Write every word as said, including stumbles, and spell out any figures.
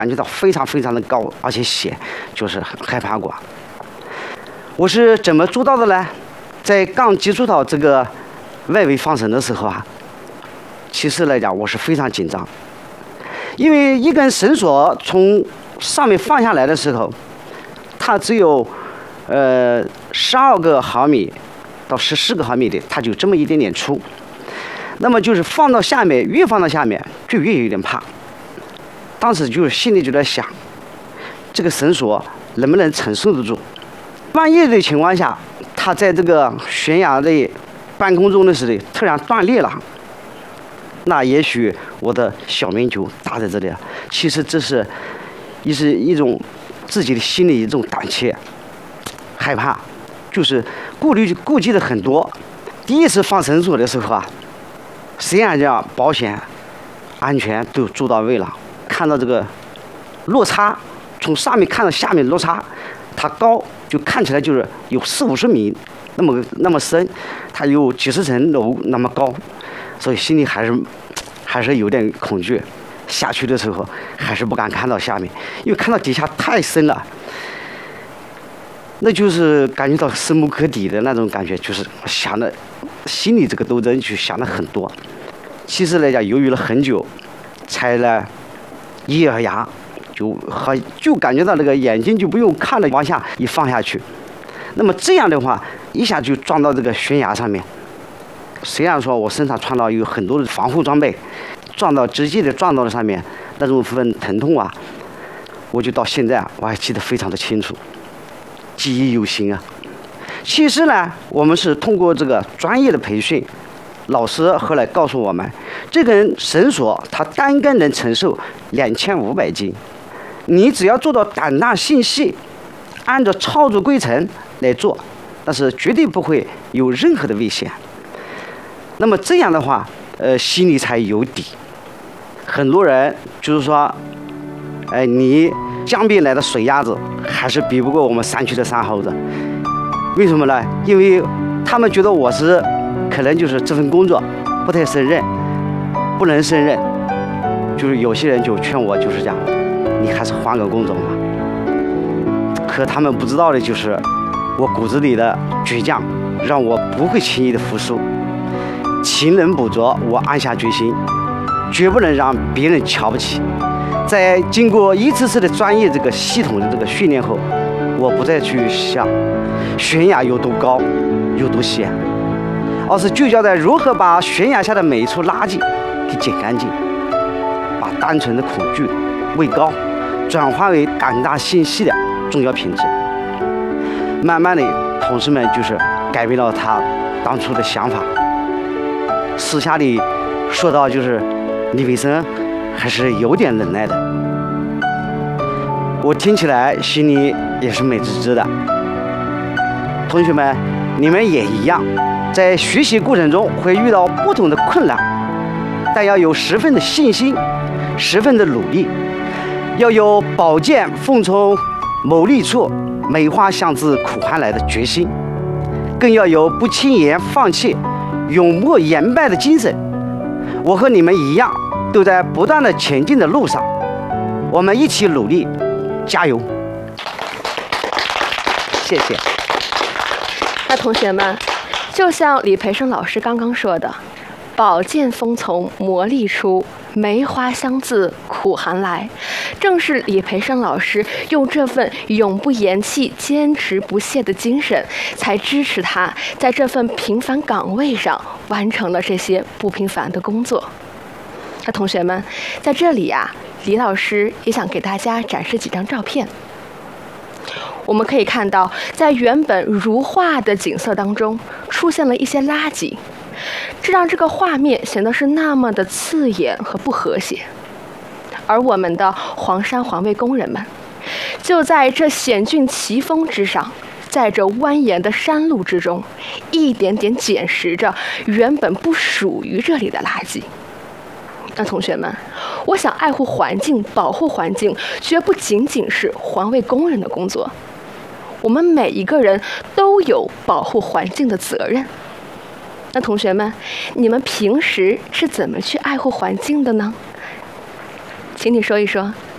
感觉到非常非常的高，而且险，就是很害怕过。我是怎么做到的呢？在刚接触到这个外围放绳的时候啊，其实来讲我是非常紧张，因为一根绳索从上面放下来的时候，它只有呃十二个毫米到十四个毫米的，它就这么一点点粗。那么就是放到下面，越放到下面就越有点怕。当时就是心里就在想，这个绳索能不能承受得住？万一的情况下，它在这个悬崖的半空中的时候突然断裂了，那也许我的小命就搭在这里了。其实这是一是一种自己的心里一种胆怯、害怕，就是顾虑顾忌的很多。第一次放绳索的时候啊，虽然讲保险、安全都做到位了，看到这个落差，从上面看到下面落差，它高就看起来就是有四五十米那么那么深，它有几十层楼那么高，所以心里还是还是有点恐惧。下去的时候还是不敢看到下面，因为看到底下太深了，那就是感觉到深不可抵的那种感觉，就是想的心里这个斗争就想的很多。其实来讲，犹豫了很久，才呢一咬牙，就好就感觉到那个眼睛就不用看了，往下一放下去。那么这样的话，一下就撞到这个悬崖上面。虽然说我身上穿到有很多的防护装备，撞到直接的撞到了上面，那种份疼痛啊，我就到现在啊，我还记得非常的清楚，记忆犹新啊。其实呢，我们是通过这个专业的培训，老师后来告诉我们，这根绳索它单根能承受两千五百斤，你只要做到胆大心细，按照操作规程来做，但是绝对不会有任何的危险。那么这样的话，呃，心里才有底。很多人就是说，哎，你江边来的水鸭子还是比不过我们山区的山猴子。为什么呢？因为他们觉得我是可能就是这份工作不太胜任，不能胜任。就是有些人就劝我，就是讲，你还是换个工种吧。可他们不知道的就是，我骨子里的倔强，让我不会轻易的服输。勤能补拙，我暗下决心，绝不能让别人瞧不起。在经过一次次的专业这个系统的这个训练后，我不再去想悬崖有多高，有多险，而是聚焦在如何把悬崖下的每一处垃圾给捡干净，把单纯的恐惧、畏高转化为胆大心细的重要品质。慢慢的，同事们就是改变了他当初的想法。私下里说到，就是李培生还是有点能耐的。我听起来心里也是美滋滋的。同学们，你们也一样，在学习过程中会遇到不同的困难，但要有十分的信心，十分的努力，要有宝剑锋从某利处，梅花香自苦寒来的决心，更要有不轻言放弃、永不言败的精神。我和你们一样，都在不断的前进的路上，我们一起努力，加油！谢谢。 那同学们，就像李培生老师刚刚说的，宝剑锋从磨砺出，梅花香自苦寒来，正是李培生老师用这份永不言弃、坚持不懈的精神，才支持他在这份平凡岗位上完成了这些不平凡的工作。那同学们，在这里呀、啊，李老师也想给大家展示几张照片。我们可以看到，在原本如画的景色当中，出现了一些垃圾，这让这个画面显得是那么的刺眼和不和谐。而我们的黄山环卫工人们，就在这险峻奇峰之上，在这蜿蜒的山路之中，一点点捡拾着原本不属于这里的垃圾。那同学们，我想爱护环境、保护环境，绝不仅仅是环卫工人的工作，我们每一个人都有保护环境的责任。那同学们，你们平时是怎么去爱护环境的呢？请你说一说。